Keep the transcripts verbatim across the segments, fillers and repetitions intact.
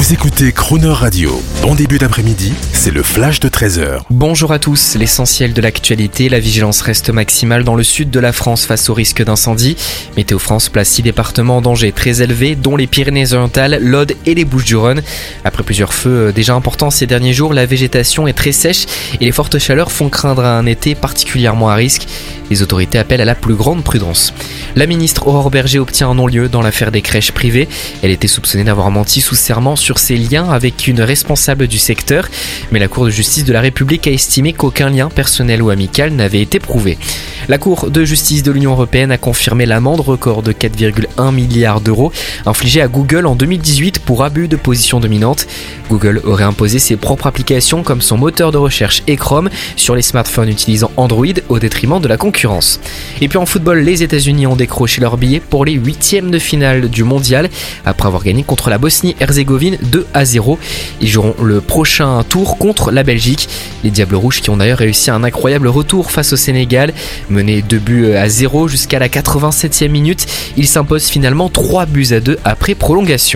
Vous écoutez Crooner Radio. Bon début d'après-midi, c'est le flash de treize heures. Bonjour à tous, l'essentiel de l'actualité, la vigilance reste maximale dans le sud de la France face au risque d'incendie. Météo France place six départements en danger très élevé, dont les Pyrénées-Orientales, l'Aude et les Bouches-du-Rhône. Après plusieurs feux déjà importants ces derniers jours, la végétation est très sèche et les fortes chaleurs font craindre un été particulièrement à risque. Les autorités appellent à la plus grande prudence. La ministre Aurore Bergé obtient un non-lieu dans l'affaire des crèches privées. Elle était soupçonnée d'avoir menti sous serment sur ses liens avec une responsable du secteur. Mais la Cour de justice de la République a estimé qu'aucun lien personnel ou amical n'avait été prouvé. La Cour de justice de l'Union européenne a confirmé l'amende record de quatre virgule un milliards d'euros infligée à Google en deux mille dix-huit pour abus de position dominante. Google aurait imposé ses propres applications comme son moteur de recherche et Chrome sur les smartphones utilisant Android au détriment de la concurrence. Et puis en football, les États-Unis ont décroché leur billet pour les huitièmes de finale du mondial après avoir gagné contre la Bosnie-Herzégovine deux à zéro. Ils joueront le prochain tour contre la Belgique. Les Diables Rouges qui ont d'ailleurs réussi un incroyable retour face au Sénégal. Menés deux buts à zéro jusqu'à la quatre-vingt-septième minute, ils s'imposent finalement trois buts à deux après prolongation.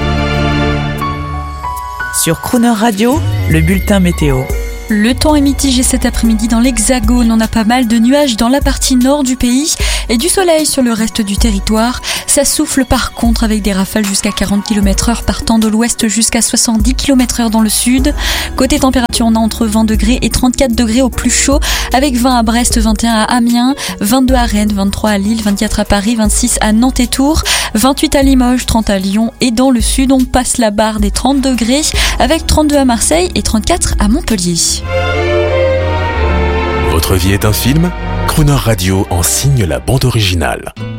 Sur Crooner Radio, le bulletin météo. Le temps est mitigé cet après-midi dans l'Hexagone. On a pas mal de nuages dans la partie nord du pays et du soleil sur le reste du territoire. Ça souffle par contre avec des rafales jusqu'à quarante kilomètres heure partant de l'ouest jusqu'à soixante-dix kilomètres heure dans le sud. Côté température, on a entre vingt degrés et trente-quatre degrés au plus chaud avec vingt à Brest, vingt et un à Amiens, vingt-deux à Rennes, vingt-trois à Lille, vingt-quatre à Paris, vingt-six à Nantes et Tours, vingt-huit à Limoges, trente à Lyon et dans le sud, on passe la barre des trente degrés avec trente-deux à Marseille et trente-quatre à Montpellier. Votre vie est un film ? Crooner Radio en signe la bande originale.